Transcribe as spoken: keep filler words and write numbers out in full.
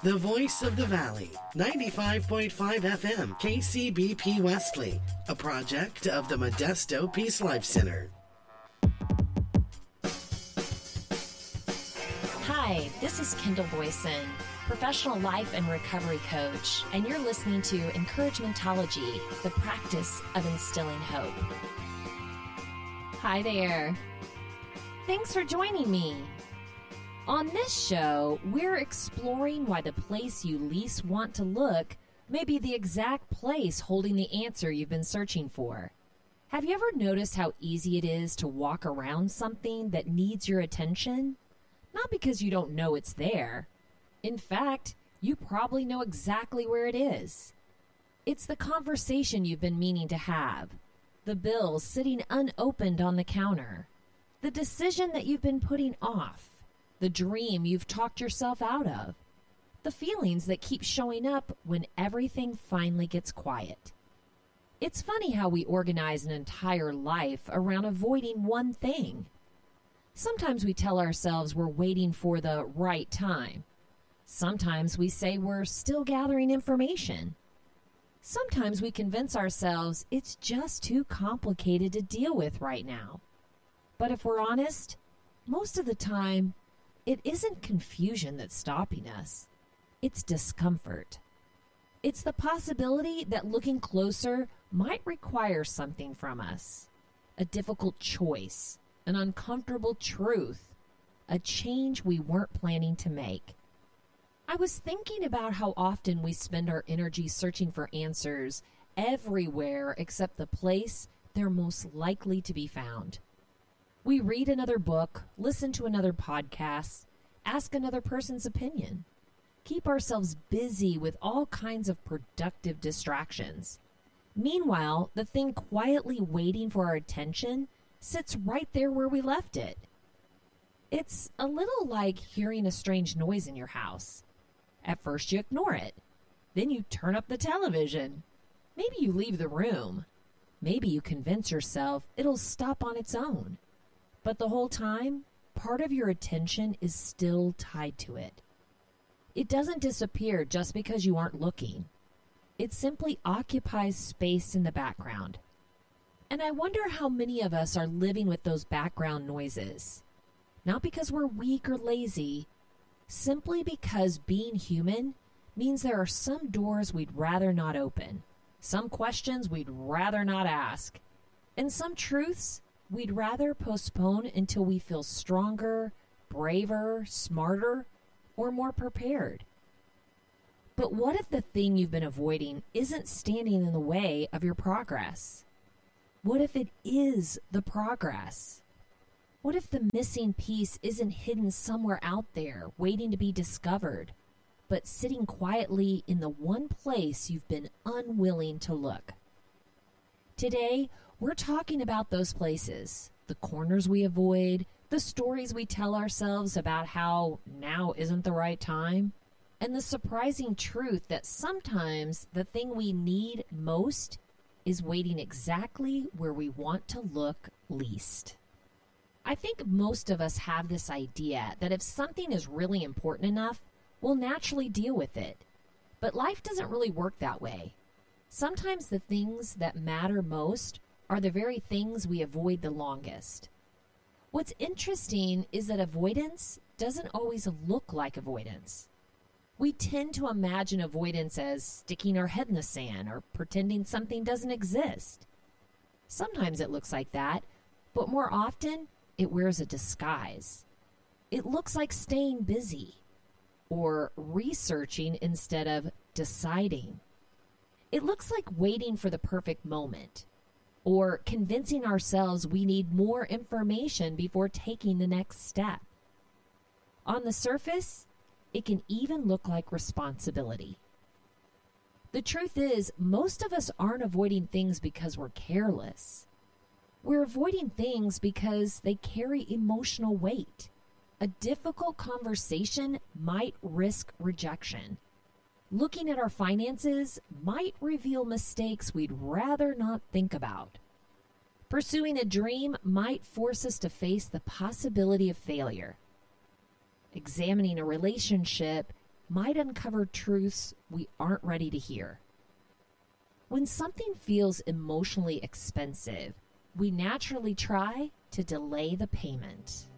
The Voice of the Valley, ninety-five point five F M, K C B P Wesley, a project of the Modesto Peace Life Center. Hi, this is Kendall Boyson, professional life and recovery coach, and you're listening to Encouragementology, the practice of instilling hope. Hi there. Thanks for joining me. On this show, we're exploring why the place you least want to look may be the exact place holding the answer you've been searching for. Have you ever noticed how easy it is to walk around something that needs your attention? Not because you don't know it's there. In fact, you probably know exactly where it is. It's the conversation you've been meaning to have, the bill sitting unopened on the counter, the decision that you've been putting off, the dream you've talked yourself out of, the feelings that keep showing up when everything finally gets quiet. It's funny how we organize an entire life around avoiding one thing. Sometimes we tell ourselves we're waiting for the right time. Sometimes we say we're still gathering information. Sometimes we convince ourselves it's just too complicated to deal with right now. But if we're honest, most of the time, it isn't confusion that's stopping us. It's discomfort. It's the possibility that looking closer might require something from us. A difficult choice, an uncomfortable truth, a change we weren't planning to make. I was thinking about how often we spend our energy searching for answers everywhere except the place they're most likely to be found. We read another book, listen to another podcast, ask another person's opinion, keep ourselves busy with all kinds of productive distractions. Meanwhile, the thing quietly waiting for our attention sits right there where we left it. It's a little like hearing a strange noise in your house. At first you ignore it. Then you turn up the television. Maybe you leave the room. Maybe you convince yourself it'll stop on its own. But the whole time, part of your attention is still tied to it. It doesn't disappear just because you aren't looking. It simply occupies space in the background. And I wonder how many of us are living with those background noises. Not because we're weak or lazy, simply because being human means there are some doors we'd rather not open, some questions we'd rather not ask, and some truths we'd rather postpone until we feel stronger, braver, smarter, or more prepared. But what if the thing you've been avoiding isn't standing in the way of your progress? What if it is the progress? What if the missing piece isn't hidden somewhere out there, waiting to be discovered, but sitting quietly in the one place you've been unwilling to look? Today, we're talking about those places, the corners we avoid, the stories we tell ourselves about how now isn't the right time, and the surprising truth that sometimes the thing we need most is waiting exactly where we want to look least. I think most of us have this idea that if something is really important enough, we'll naturally deal with it. But life doesn't really work that way. Sometimes the things that matter most are the very things we avoid the longest. What's interesting is that avoidance doesn't always look like avoidance. We tend to imagine avoidance as sticking our head in the sand or pretending something doesn't exist. Sometimes it looks like that, but more often it wears a disguise. It looks like staying busy or researching instead of deciding. It looks like waiting for the perfect moment or convincing ourselves we need more information before taking the next step. On the surface, it can even look like responsibility. The truth is, most of us aren't avoiding things because we're careless. We're avoiding things because they carry emotional weight. A difficult conversation might risk rejection. Looking at our finances might reveal mistakes we'd rather not think about. Pursuing a dream might force us to face the possibility of failure. Examining a relationship might uncover truths we aren't ready to hear. When something feels emotionally expensive, we naturally try to delay the payment.